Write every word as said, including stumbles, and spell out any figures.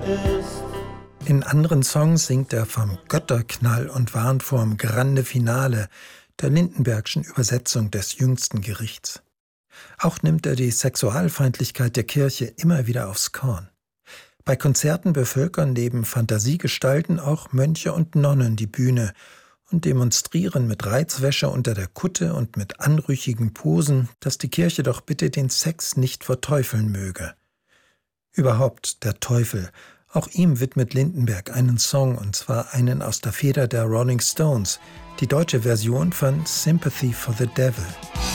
ist. In anderen Songs singt er vom Götterknall und warnt vorm Grande Finale, der Lindenbergschen Übersetzung des jüngsten Gerichts. Auch nimmt er die Sexualfeindlichkeit der Kirche immer wieder aufs Korn. Bei Konzerten bevölkern neben Fantasiegestalten auch Mönche und Nonnen die Bühne und demonstrieren mit Reizwäsche unter der Kutte und mit anrüchigen Posen, dass die Kirche doch bitte den Sex nicht verteufeln möge. Überhaupt der Teufel. Auch ihm widmet Lindenberg einen Song, und zwar einen aus der Feder der Rolling Stones, die deutsche Version von Sympathy for the Devil.